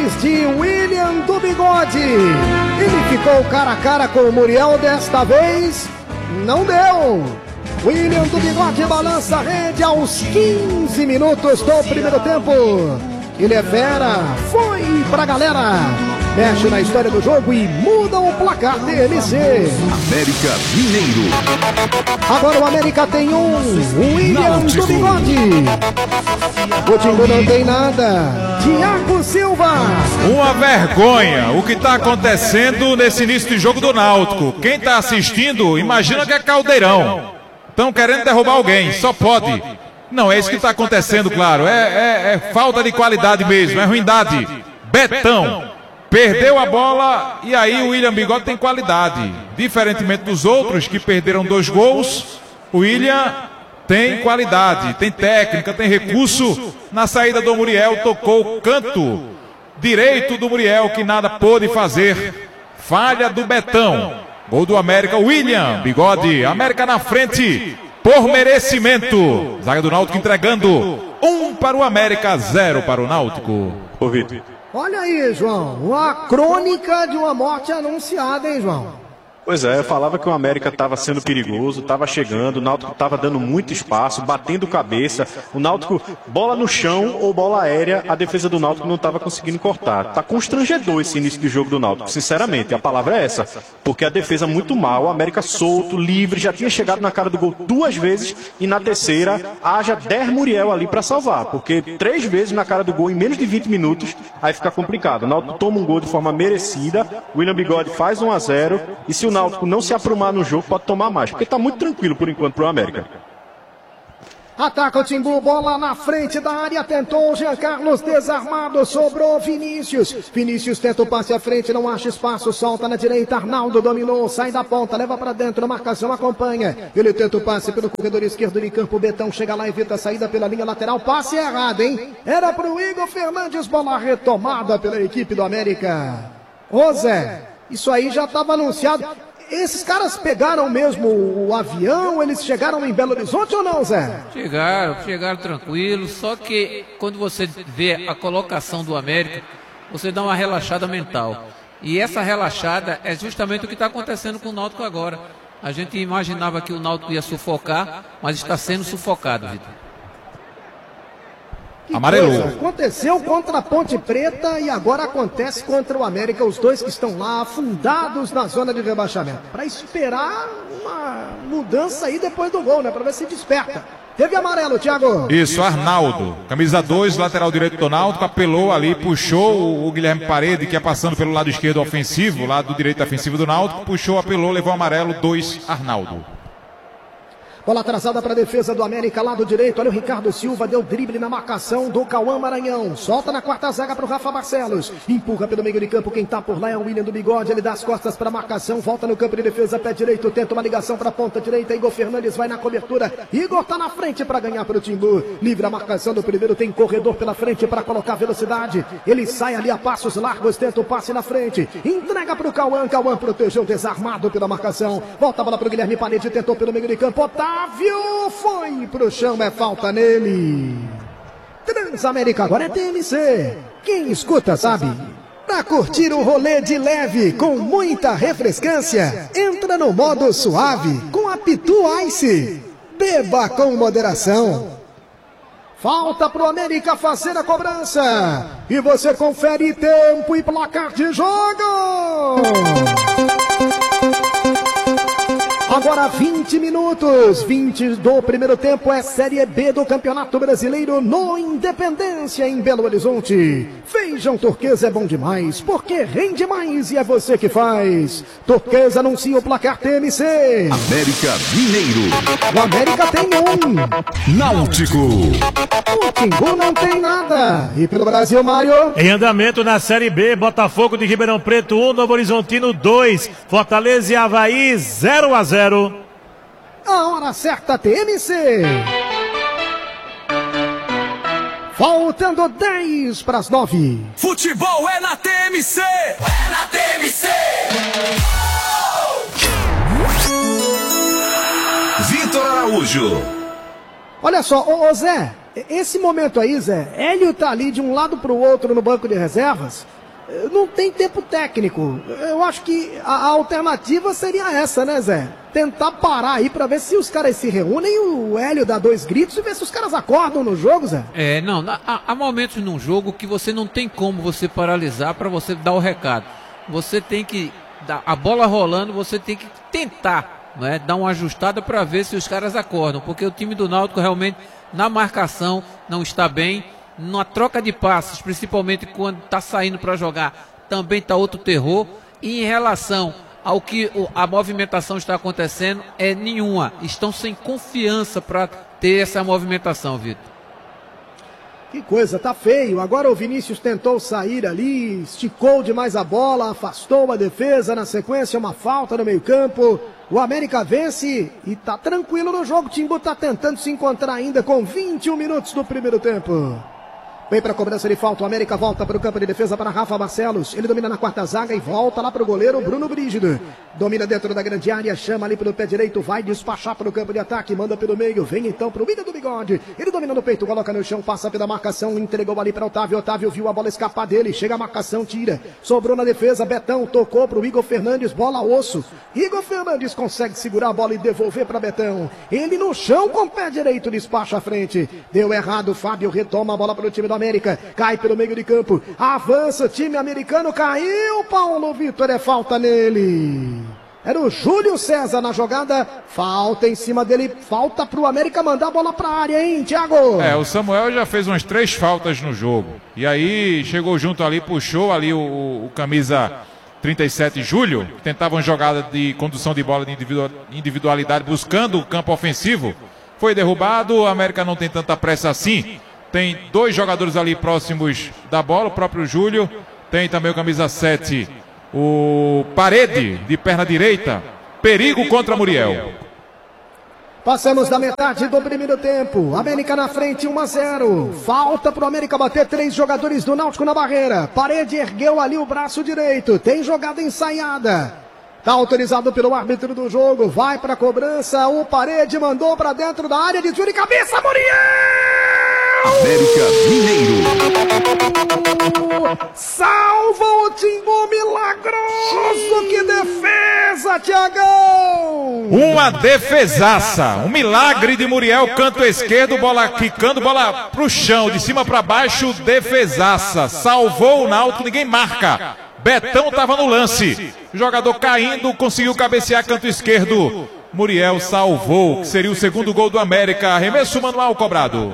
vez de William do Bigode. Ele ficou cara a cara com o Muriel, desta vez não deu. William do Bigode balança a rede aos 15 minutos do primeiro tempo. Ele é fera, foi pra galera. Mexe na história do jogo e muda o placar TMC. América Mineiro. Agora o América tem William do Bigode. O Timbu não tem nada. Thiago Silva. Uma vergonha o que está acontecendo nesse início de jogo do Náutico. Quem está assistindo, imagina que é caldeirão. Estão querendo derrubar alguém, só pode. Não, é isso que está acontecendo, claro. É falta de qualidade mesmo, é ruindade. Betão perdeu a bola e aí o William Bigode tem qualidade. Diferentemente dos outros que perderam 2 gols, o William tem qualidade, tem técnica, tem recurso. Na saída do Muriel, tocou o canto direito do Muriel, que nada pôde fazer. Falha do Betão. Gol do América, William Bigode. América na frente por merecimento. Zaga do Náutico entregando 1 para o América, 0 para o Náutico. Ô, Vitor. Olha aí, João, uma crônica de uma morte anunciada, hein, João? Pois é, eu falava que o América estava sendo perigoso, estava chegando, o Náutico estava dando muito espaço, batendo cabeça. O Náutico, bola no chão ou bola aérea, a defesa do Náutico não estava conseguindo cortar. Tá constrangedor esse início de jogo do Náutico, sinceramente, a palavra é essa. Porque a defesa muito mal, o América solto, livre, já tinha chegado na cara do gol 2 vezes e na terceira haja 10 Muriel ali para salvar. Porque 3 vezes na cara do gol em menos de 20 minutos, aí fica complicado. O Náutico toma um gol de forma merecida, o William Bigode faz 1-0 e se o Náutico não se aprumar no jogo, pode tomar mais, porque está muito tranquilo por enquanto para o América. Ataca o Timbu, bola na frente da área, tentou Jean Carlos, desarmado, sobrou Vinícius. Vinícius tenta o passe à frente, não acha espaço, solta na direita, Arnaldo dominou, sai da ponta, leva para dentro, marcação acompanha. Ele tenta o passe pelo corredor esquerdo de campo, Betão chega lá, evita a saída pela linha lateral, passe errado, hein? Era para o Igor Fernandes, bola retomada pela equipe do América. Ô Zé, isso aí já estava anunciado. Esses caras pegaram mesmo o avião? Eles chegaram em Belo Horizonte ou não, Zé? Chegaram tranquilos, só que quando você vê a colocação do América, você dá uma relaxada mental. E essa relaxada é justamente o que está acontecendo com o Náutico agora. A gente imaginava que o Náutico ia sufocar, mas está sendo sufocado, Vitor. Amarelou. Aconteceu contra a Ponte Preta e agora acontece contra o América, os dois que estão lá afundados na zona de rebaixamento. Para esperar uma mudança aí depois do gol, né? Para ver se desperta. Teve amarelo, Thiago. Isso, Arnaldo. Camisa 2, lateral direito do Náutico, apelou ali, puxou o Guilherme Parede, que ia passando pelo lado esquerdo ofensivo, lado direito ofensivo do Náutico, puxou, apelou, levou amarelo, 2, Arnaldo. Bola atrasada para a defesa do América, lado direito. Olha o Ricardo Silva, deu drible na marcação do Cauã Maranhão. Solta na quarta zaga para o Rafa Barcelos. Empurra pelo meio de campo, quem tá por lá é o William do Bigode. Ele dá as costas para a marcação, volta no campo de defesa, pé direito, tenta uma ligação para a ponta direita. Igor Fernandes vai na cobertura. Igor tá na frente para ganhar para o Timbu. Livre a marcação do primeiro, tem corredor pela frente para colocar velocidade. Ele sai ali a passos largos, tenta o passe na frente. Entrega para o Cauã. Cauã protegeu, desarmado pela marcação. Volta a bola para o Guilherme Parede, tentou pelo meio de campo. Otávio foi pro chão, é falta nele. Transamérica agora é TMC. Quem escuta sabe. Pra curtir o rolê de leve com muita refrescância, entra no modo suave com a Pitu Ice. Beba com moderação. Falta pro América fazer a cobrança. E você confere tempo e placar de jogo. Agora 20 minutos, 20 do primeiro tempo, é Série B do Campeonato Brasileiro no Independência, em Belo Horizonte. Feijão Turquesa é bom demais, porque rende mais e é você que faz. Turquesa anuncia o placar TMC. América Mineiro. O América tem 1. Náutico. O Timbu não tem nada. E pelo Brasil, Mário? Em andamento na Série B, Botafogo de Ribeirão Preto 1, Novo Horizontino 2, Fortaleza e Avaí 0-0. A hora certa, TMC. Faltando 10 para as 9. Futebol é na TMC. É na TMC. Vitor Araújo. Olha só, ô Zé, esse momento aí, Zé, Hélio tá ali de um lado pro outro no banco de reservas, não tem tempo técnico. Eu acho que a alternativa seria essa, né, Zé? Tentar parar aí pra ver se os caras se reúnem e o Hélio dá 2 gritos e ver se os caras acordam no jogo, Zé. Há momentos num jogo que você não tem como você paralisar pra você dar o recado. Você tem que, a bola rolando, você tem que tentar, né, dar uma ajustada pra ver se os caras acordam, porque o time do Náutico realmente na marcação não está bem. Na troca de passes, principalmente quando está saindo para jogar, também está outro terror. E em relação ao que a movimentação está acontecendo, é nenhuma. Estão sem confiança para ter essa movimentação, Vitor. Que coisa, tá feio. Agora o Vinícius tentou sair ali, esticou demais a bola, afastou a defesa. Na sequência, uma falta no meio-campo. O América vence e tá tranquilo no jogo. O Timbu tá tentando se encontrar ainda com 21 minutos do primeiro tempo. Vem para a cobrança de falta, o América volta para o campo de defesa para Rafa Barcelos. Ele domina na quarta zaga e volta lá para o goleiro Bruno Brígido. Domina dentro da grande área, chama ali pelo pé direito, vai despachar para o campo de ataque, manda pelo meio, vem então para o William do Bigode. Ele domina no peito, coloca no chão, passa pela marcação, entregou ali para Otávio. Otávio viu a bola escapar dele, chega a marcação, tira. Sobrou na defesa, Betão tocou para o Igor Fernandes, bola osso. Igor Fernandes consegue segurar a bola e devolver para Betão. Ele no chão com o pé direito, despacha à frente. Deu errado, Fábio retoma a bola para o time do América, cai pelo meio de campo, avança, time americano, caiu, Paulo Vitor, é falta nele. Era o Júlio César na jogada, falta em cima dele, falta pro América mandar a bola pra área, hein, Thiago? O Samuel já fez umas 3 faltas no jogo, e aí chegou junto ali, puxou ali o camisa 37, Júlio, que tentava uma jogada de condução de bola de individualidade, buscando o campo ofensivo, foi derrubado, o América não tem tanta pressa assim. Tem 2 jogadores ali próximos da bola, o próprio Júlio. Tem também o camisa 7, o Parede, de perna direita. Perigo contra Muriel. Passamos da metade do primeiro tempo. América na frente, 1-0. Falta pro América bater 3 jogadores do Náutico na barreira. Parede ergueu ali o braço direito. Tem jogada ensaiada. Tá autorizado pelo árbitro do jogo. Vai pra cobrança. O Parede mandou pra dentro da área. Desvio de cabeça, Muriel! América Mineiro. Salva o Timbu, milagroso! Que defesa, Thiagão! Uma defesaça, um milagre de Muriel, canto esquerdo, bola quicando, bola pro chão, de cima para baixo, defesaça. Salvou o Náutico, ninguém marca. Betão estava no lance. O jogador caindo, conseguiu cabecear canto esquerdo. Muriel salvou, que seria o segundo gol do América. Arremesso manual cobrado.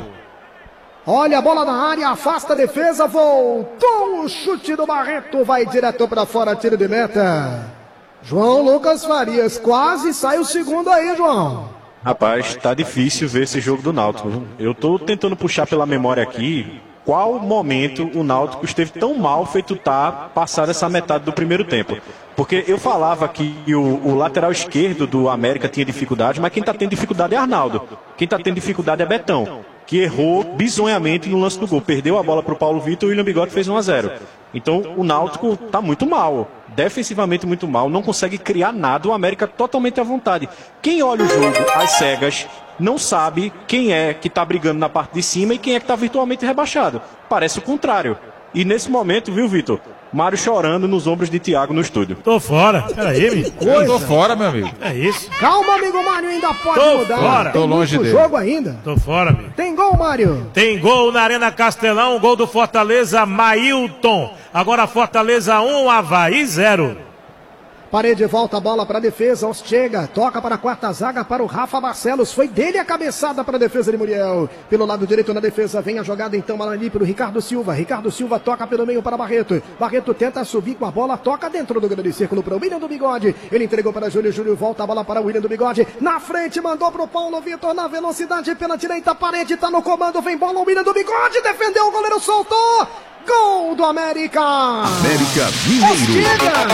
Olha a bola na área, afasta a defesa, voltou o chute do Barreto, vai direto para fora, tiro de meta. João Lucas Farias, quase sai o segundo aí, João. Rapaz, tá difícil ver esse jogo do Náutico. Eu tô tentando puxar pela memória aqui qual momento o Náutico esteve tão mal feito tá passada essa metade do primeiro tempo. Porque eu falava que o lateral esquerdo do América tinha dificuldade, mas quem tá tendo dificuldade é Arnaldo. Quem tá tendo dificuldade é Betão, que errou bizonhamente no lance do gol. Perdeu a bola pro Paulo Vitor e o William Bigode fez 1-0. Então o Náutico tá muito mal, defensivamente muito mal, não consegue criar nada, o América totalmente à vontade. Quem olha o jogo às cegas não sabe quem é que tá brigando na parte de cima e quem é que tá virtualmente rebaixado. Parece o contrário. E nesse momento, viu, Vitor? Mário chorando nos ombros de Thiago no estúdio. Tô fora. Peraí, amigo. Eu tô fora, meu amigo. É isso. Calma, amigo Mário, ainda pode Tô mudar. fora. Tem Tô longe muito dele. jogo ainda. Tô fora, amigo. Tem gol, Mário. Tem gol na Arena Castelão, gol do Fortaleza, Mailton. Agora Fortaleza 1, Avaí 0. Parede volta a bola para a defesa, chega, toca para a quarta zaga para o Rafa Barcelos, foi dele a cabeçada para a defesa de Muriel, pelo lado direito na defesa, vem a jogada então ali para o Ricardo Silva toca pelo meio para Barreto, Barreto tenta subir com a bola, toca dentro do grande círculo para o William do Bigode, ele entregou para Júlio volta a bola para o William do Bigode, na frente mandou para o Paulo Vitor, na velocidade pela direita, Parede está no comando, vem bola, o William do Bigode, defendeu, o goleiro soltou, gol do América! América Mineiro. Chega!